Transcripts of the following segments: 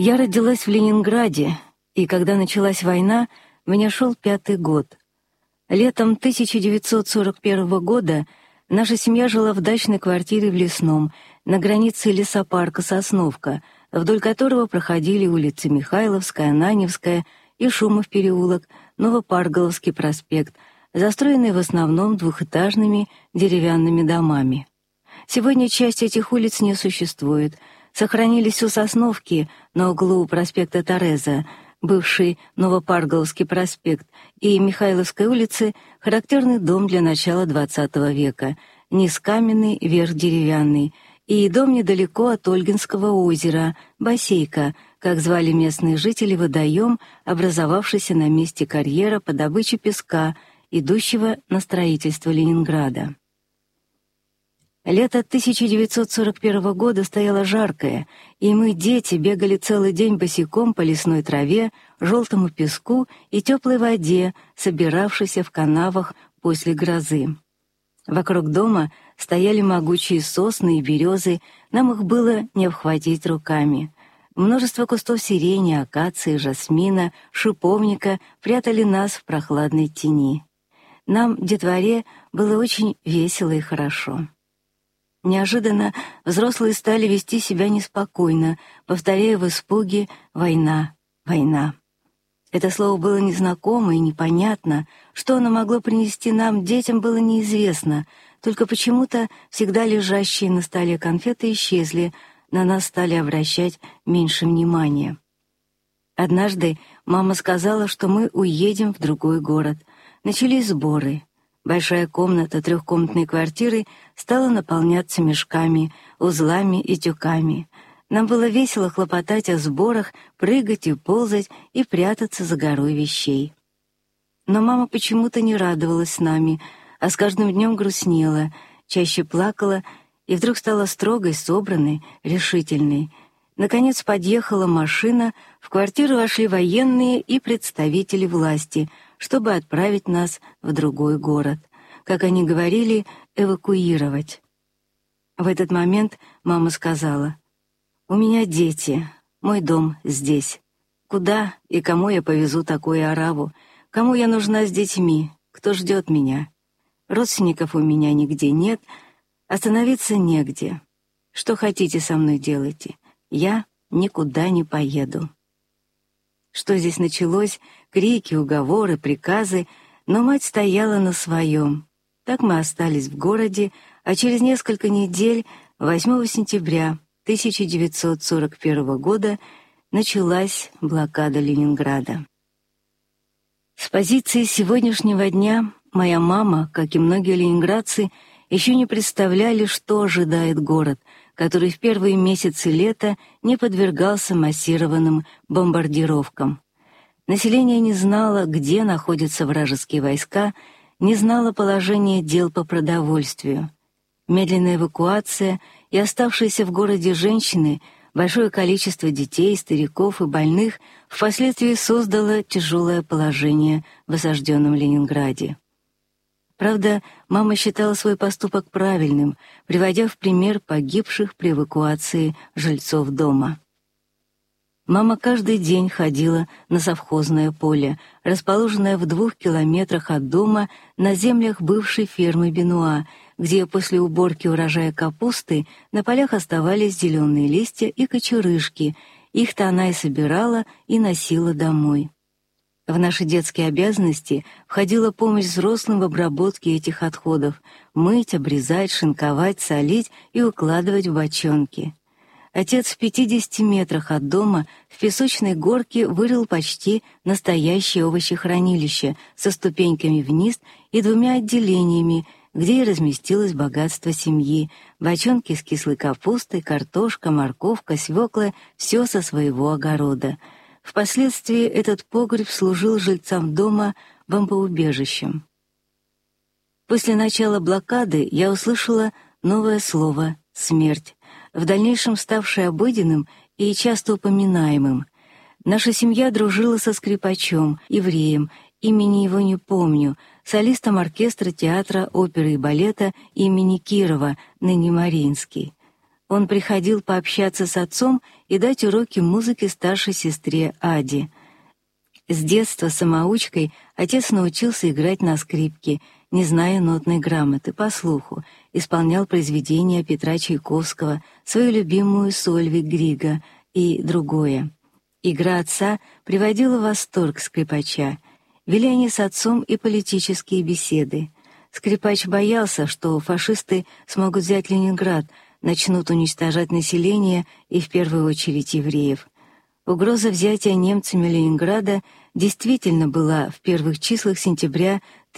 Я родилась в Ленинграде, и когда началась война, мне шел 5-й год. Летом 1941 года наша семья жила в дачной квартире в Лесном, на границе лесопарка «Сосновка», вдоль которого проходили улицы Михайловская, Ананьевская и Шумов переулок, Новопарголовский проспект, застроенные в основном двухэтажными деревянными домами. Сегодня часть этих улиц не существует. Сохранились у Сосновки на углу проспекта Тореза, бывший Новопарголовский проспект, и Михайловской улицы характерный дом для начала XX века, низ каменный, верх деревянный, и дом недалеко от Ольгинского озера, Басейка, как звали местные жители водоем, образовавшийся на месте карьера по добыче песка, идущего на строительство Ленинграда. Лето 1941 года стояло жаркое, и мы, дети, бегали целый день босиком по лесной траве, желтому песку и теплой воде, собиравшейся в канавах после грозы. Вокруг дома стояли могучие сосны и березы, нам их было не обхватить руками. Множество кустов сирени, акации, жасмина, шиповника прятали нас в прохладной тени. Нам, детворе, было очень весело и хорошо. Неожиданно взрослые стали вести себя неспокойно, повторяя в испуге «война, война». Это слово было незнакомо и непонятно, что оно могло принести нам, детям, было неизвестно, только почему-то всегда лежащие на столе конфеты исчезли, на нас стали обращать меньше внимания. Однажды мама сказала, что мы уедем в другой город. Начались сборы. Большая комната трехкомнатной квартиры стала наполняться мешками, узлами и тюками. Нам было весело хлопотать о сборах, прыгать и ползать и прятаться за горой вещей. Но мама почему-то не радовалась с нами, а с каждым днем грустнела, чаще плакала и вдруг стала строгой, собранной, решительной. Наконец подъехала машина, в квартиру вошли военные и представители власти, чтобы отправить нас в другой город. Как они говорили, эвакуировать. В этот момент мама сказала: «У меня дети, мой дом здесь. Куда и кому я повезу такую ораву? Кому я нужна с детьми? Кто ждет меня? Родственников у меня нигде нет, остановиться негде. Что хотите со мной делайте, я никуда не поеду». Что здесь началось? Крики, уговоры, приказы, но мать стояла на своем. Так мы остались в городе, а через несколько недель, 8 сентября 1941 года, началась блокада Ленинграда. С позиции сегодняшнего дня моя мама, как и многие ленинградцы, еще не представляли, что ожидает город, который в первые месяцы лета не подвергался массированным бомбардировкам. Население не знало, где находятся вражеские войска, не знало положения дел по продовольствию. Медленная эвакуация и оставшиеся в городе женщины, большое количество детей, стариков и больных впоследствии создало тяжелое положение в осажденном Ленинграде. Правда, мама считала свой поступок правильным, приводя в пример погибших при эвакуации жильцов дома. Мама каждый день ходила на совхозное поле, расположенное в 2 километрах от дома на землях бывшей фермы Бенуа, где после уборки урожая капусты на полях оставались зеленые листья и кочерышки. Их-то она и собирала, и носила домой. В наши детские обязанности входила помощь взрослым в обработке этих отходов: мыть, обрезать, шинковать, солить и укладывать в бочонки. Отец в 50 метрах от дома в песочной горке вырыл почти настоящее овощехранилище со ступеньками вниз и 2 отделениями, где и разместилось богатство семьи: бочонки с кислой капустой, картошка, морковка, свекла — все со своего огорода. Впоследствии этот погреб служил жильцам дома бомбоубежищем. После начала блокады я услышала новое слово «смерть», в дальнейшем ставшее обыденным и часто упоминаемым. Наша семья дружила со скрипачом, евреем, имени его не помню, солистом оркестра театра, оперы и балета имени Кирова, ныне Мариинский. Он приходил пообщаться с отцом и дать уроки музыки старшей сестре Аде. С детства самоучкой отец научился играть на скрипке, не зная нотной грамоты, по слуху, исполнял произведения Петра Чайковского, свою любимую Сольвиг Грига и другое. Игра отца приводила в восторг скрипача. Вели они с отцом и политические беседы. Скрипач боялся, что фашисты смогут взять Ленинград, начнут уничтожать население и в первую очередь евреев. Угроза взятия немцами Ленинграда действительно была в первых числах сентября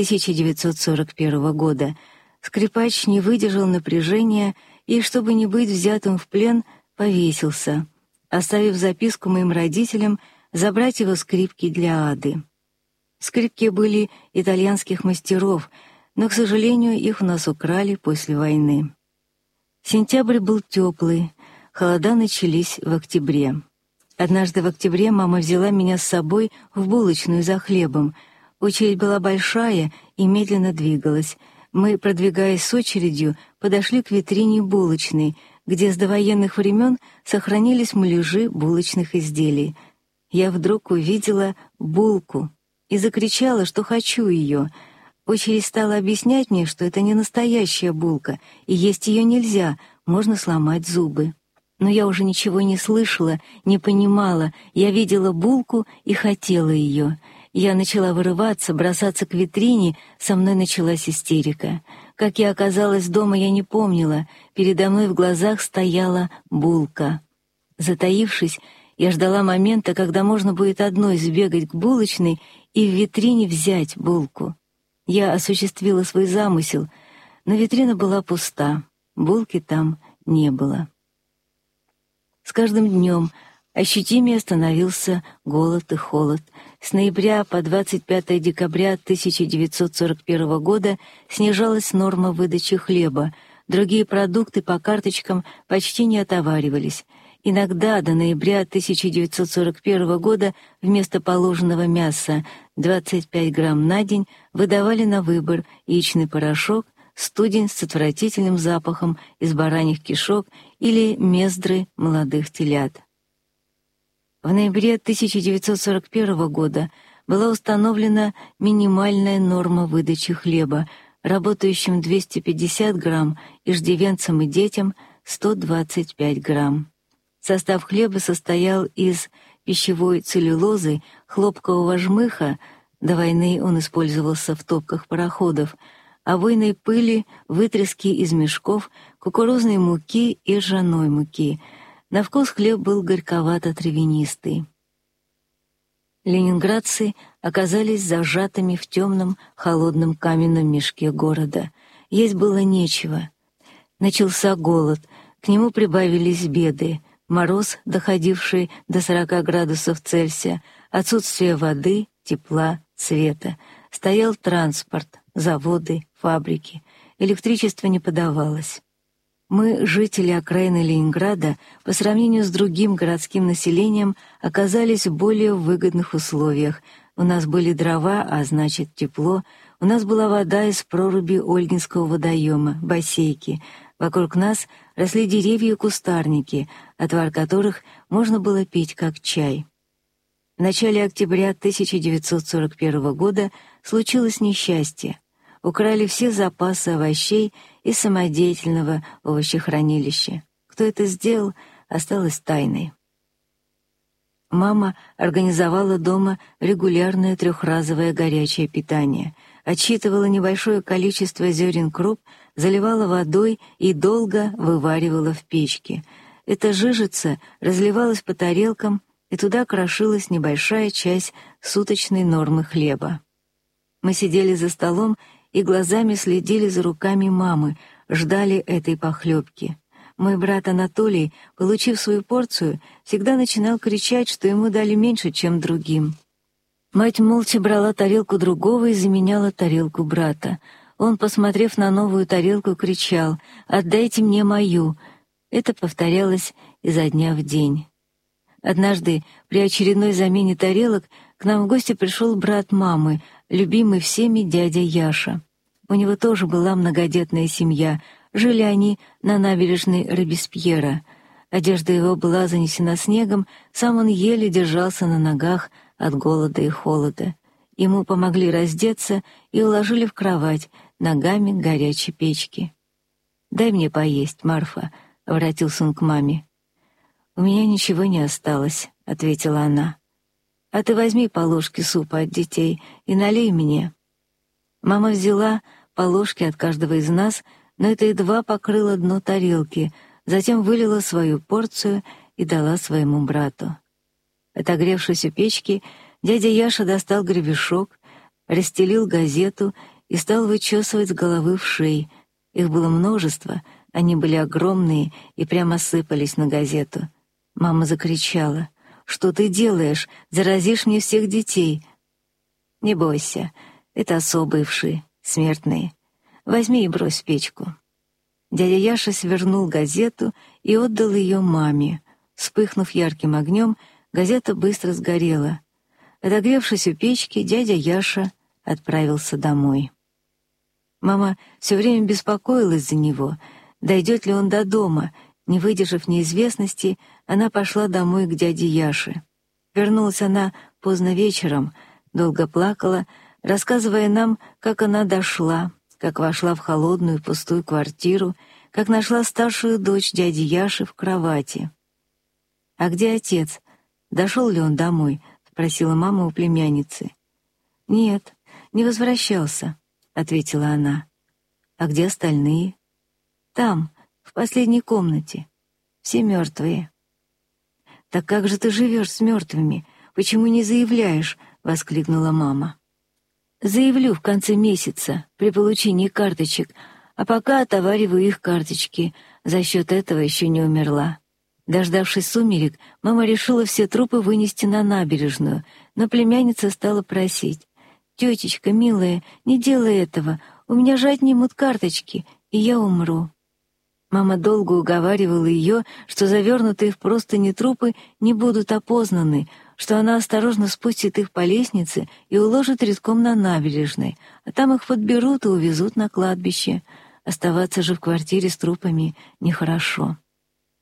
1941 года. Скрипач не выдержал напряжения и, чтобы не быть взятым в плен, повесился, оставив записку моим родителям забрать его скрипки для Ады. Скрипки были итальянских мастеров, но, к сожалению, их у нас украли после войны. Сентябрь был теплый, холода начались в октябре. Однажды в октябре мама взяла меня с собой в булочную за хлебом. Очередь была большая и медленно двигалась. Мы, продвигаясь с очередью, подошли к витрине булочной, где с довоенных времен сохранились муляжи булочных изделий. Я вдруг увидела булку и закричала, что хочу ее. Очередь стала объяснять мне, что это не настоящая булка, и есть ее нельзя, можно сломать зубы. Но я уже ничего не слышала, не понимала, я видела булку и хотела ее. Я начала вырываться, бросаться к витрине, со мной началась истерика. Как я оказалась дома, я не помнила, передо мной в глазах стояла булка. Затаившись, я ждала момента, когда можно будет одной сбегать к булочной и в витрине взять булку. Я осуществила свой замысел, но витрина была пуста, булки там не было. С каждым днем ощутимее становился голод и холод. С ноября по 25 декабря 1941 года снижалась норма выдачи хлеба, другие продукты по карточкам почти не отоваривались. Иногда до ноября 1941 года вместо положенного мяса 25 грамм на день выдавали на выбор яичный порошок, студень с отвратительным запахом из бараньих кишок или мездры молодых телят. В ноябре 1941 года была установлена минимальная норма выдачи хлеба, работающим 250 грамм, иждивенцам и детям 125 грамм. Состав хлеба состоял из пищевой целлюлозы, хлопкового жмыха, до войны он использовался в топках пароходов, овойной пыли, вытряски из мешков, кукурузной муки и ржаной муки. На вкус хлеб был горьковато-травянистый. Ленинградцы оказались зажатыми в темном, холодном каменном мешке города. Есть было нечего. Начался голод, к нему прибавились беды. Мороз, доходивший до 40 градусов Цельсия, отсутствие воды, тепла, света. Стоял транспорт, заводы, фабрики. Электричество не подавалось. Мы, жители окраины Ленинграда, по сравнению с другим городским населением, оказались в более выгодных условиях. У нас были дрова, а значит тепло. У нас была вода из проруби Ольгинского водоема, бассейки. Вокруг нас росли деревья и кустарники, отвар которых можно было пить как чай. В начале октября 1941 года случилось несчастье. Украли все запасы овощей из самодеятельного овощехранилища. Кто это сделал, осталось тайной. Мама организовала дома регулярное трехразовое горячее питание, отсчитывала небольшое количество зерен круп, заливала водой и долго вываривала в печке. Эта жижица разливалась по тарелкам, и туда крошилась небольшая часть суточной нормы хлеба. Мы сидели за столом и глазами следили за руками мамы, ждали этой похлебки. Мой брат Анатолий, получив свою порцию, всегда начинал кричать, что ему дали меньше, чем другим. Мать молча брала тарелку другого и заменяла тарелку брата. Он, посмотрев на новую тарелку, кричал: «Отдайте мне мою!» Это повторялось изо дня в день. Однажды, при очередной замене тарелок, к нам в гости пришел брат мамы, любимый всеми дядя Яша. У него тоже была многодетная семья, Жили они на набережной Робеспьера. Одежда его была занесена снегом, сам он еле держался на ногах от голода и холода. Ему помогли раздеться и уложили в кровать ногами к горячей печке. «Дай мне поесть, Марфа», — обратился он к маме. «У меня ничего не осталось», — ответила она. «А ты возьми по ложке супа от детей и налей мне». Мама взяла по ложке от каждого из нас, но это едва покрыло дно тарелки, затем вылила свою порцию и дала своему брату. Отогревшись у печки, дядя Яша достал гребешок, расстелил газету и стал вычесывать с головы вшей. Их было множество, они были огромные и прямо сыпались на газету. Мама закричала: «Что ты делаешь? Заразишь мне всех детей!» «Не бойся, это особые вши, смертные. Возьми и брось в печку». Дядя Яша свернул газету и отдал ее маме. Вспыхнув ярким огнем, газета быстро сгорела. Отогревшись у печки, дядя Яша отправился домой. Мама все время беспокоилась за него, дойдет ли он до дома. Не выдержав неизвестности, она пошла домой к дяде Яше. Вернулась она поздно вечером, долго плакала, рассказывая нам, как она дошла, как вошла в холодную пустую квартиру, как нашла старшую дочь дяди Яши в кровати. «А где отец? Дошел ли он домой?» — спросила мама у племянницы. «Нет, не возвращался», — ответила она. «А где остальные?» «Там, в последней комнате. Все мертвые». «Так как же ты живешь с мертвыми? Почему не заявляешь?» — воскликнула мама. «Заявлю в конце месяца, при получении карточек, а пока отовариваю их карточки, за счет этого еще не умерла». Дождавшись сумерек, мама решила все трупы вынести на набережную, но племянница стала просить: «Тетечка, милая, не делай этого, у меня же отнимут карточки, и я умру». Мама долго уговаривала ее, что завернутые в простыни трупы не будут опознаны, что она осторожно спустит их по лестнице и уложит редком на набережной, а там их подберут и увезут на кладбище. Оставаться же в квартире с трупами нехорошо.